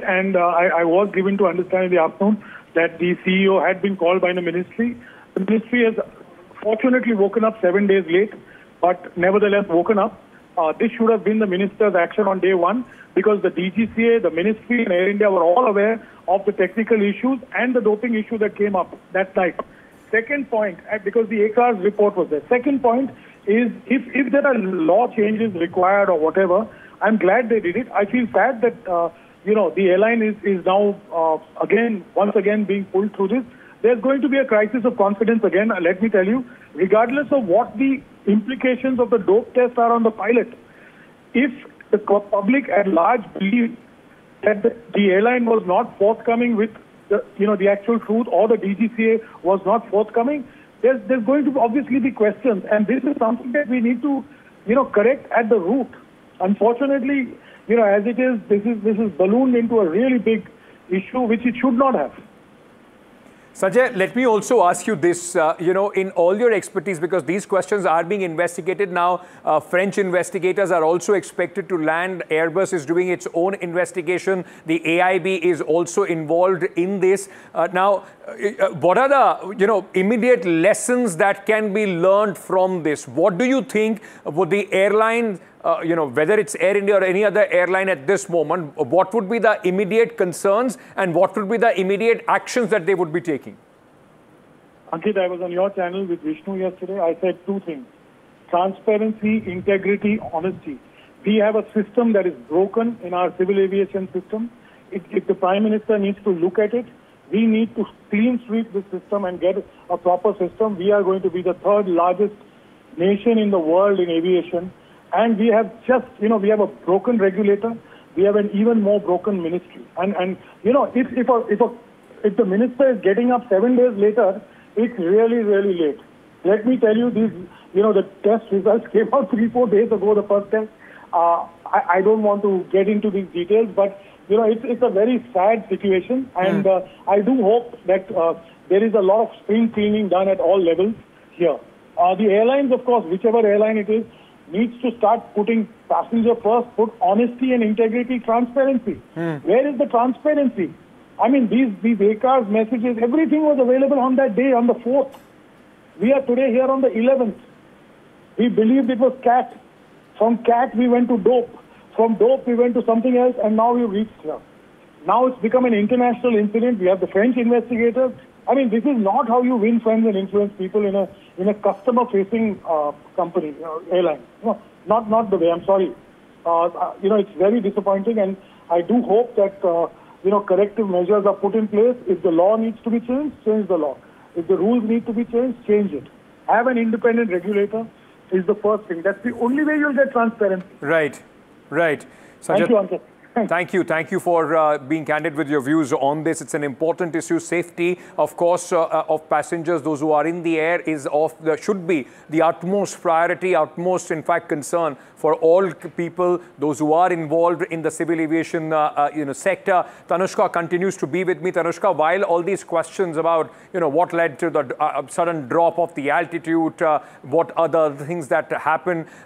and I was given to understand in the afternoon that the CEO had been called by the ministry. The ministry has fortunately woken up 7 days late, but nevertheless woken up. This should have been the minister's action on day one, because the DGCA, the ministry and Air India were all aware of the technical issues and the doping issue that came up that night. Second point, because the ACAR's report was there. Second point is, if there are law changes required or whatever, I'm glad they did it. I feel sad that, the airline is now once again being pulled through this. There's going to be a crisis of confidence again, let me tell you, regardless of what the implications of the dope test are on the pilot. If the public at large believes that the airline was not forthcoming with the actual truth, or the DGCA was not forthcoming, there's going to obviously be questions, and this is something that we need to, correct at the root. Unfortunately, as it is, this is ballooned into a really big issue, which it should not have. Sanjay, let me also ask you this, in all your expertise, because these questions are being investigated now. French investigators are also expected to land. Airbus is doing its own investigation. The AIB is also involved in this. Now, what are the, immediate lessons that can be learned from this? What do you think would the airline, whether it's Air India or any other airline at this moment, what would be the immediate concerns and what would be the immediate actions that they would be taking? Ankit, I was on your channel with Vishnu yesterday. I said two things: transparency, integrity, honesty. We have a system that is broken in our civil aviation system. If the Prime Minister needs to look at it, we need to clean sweep the system and get a proper system. We are going to be the third largest nation in the world in aviation. And we have we have a broken regulator. We have an even more broken ministry. And if the minister is getting up 7 days later, it's really, really late. Let me tell you, the test results came out 3-4 days ago, the first test. I don't want to get into these details, but, it's a very sad situation. And I do hope that there is a lot of spring cleaning done at all levels here. The airlines, of course, whichever airline it is, needs to start putting passenger first, put honesty and integrity, transparency. Where is the transparency? I mean, these ACAR's messages, everything was available on that day, on the 4th. We are today here on the 11th. We believed it was CAT. From CAT, we went to dope. From dope, we went to something else, and now we've reached here. Now it's become an international incident. We have the French investigators. I mean, this is not how you win friends and influence people in a customer-facing company, airline. No, not the way. I'm sorry. It's very disappointing, and I do hope that corrective measures are put in place. If the law needs to be changed, change the law. If the rules need to be changed, change it. Have an independent regulator is the first thing. That's the only way you'll get transparency. Right. Sanjay, thank you, Ankit. Thank you for being candid with your views on this. It's an important issue. Safety, of course, of passengers, those who are in the air, should be the utmost priority, utmost, in fact, concern for all people, those who are involved in the civil aviation sector. Tanushka continues to be with me. Tanushka, while all these questions about what led to the sudden drop of the altitude, what other things that happened,